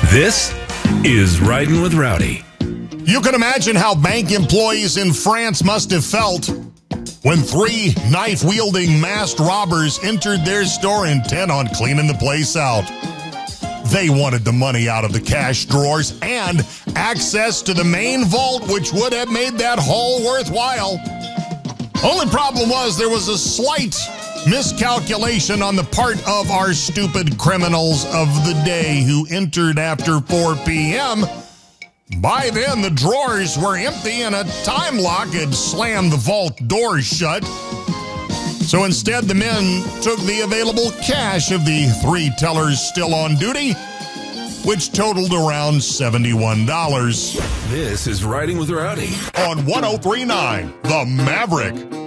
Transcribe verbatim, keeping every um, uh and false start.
This is Riding with Rowdy. You can imagine how bank employees in France must have felt when three knife-wielding masked robbers entered their store intent on cleaning the place out. They wanted the money out of the cash drawers and access to the main vault, which would have made that haul worthwhile. Only problem was there was a slight miscalculation on the part of our stupid criminals of the day who entered after four p.m. By then, the drawers were empty and a time lock had slammed the vault doors shut. So instead, the men took the available cash of the three tellers still on duty, which totaled around seventy-one dollars. This is Riding with Rowdy On one oh three point nine, The Maverick.